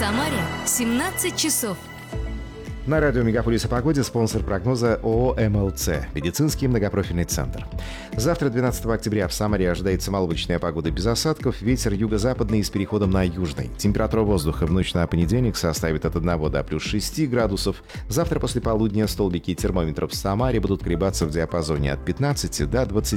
Самаре 17 часов. На радио «Мегаполис» о погоде спонсор прогноза ООО «МЛЦ» – медицинский многопрофильный центр. Завтра, 12 октября, в Самаре ожидается малооблачная погода без осадков, ветер юго-западный с переходом на южный. Температура воздуха в ночь на понедельник составит от 1 до плюс 6 градусов. Завтра после полудня столбики термометров в Самаре будут колебаться в диапазоне от 15 до 20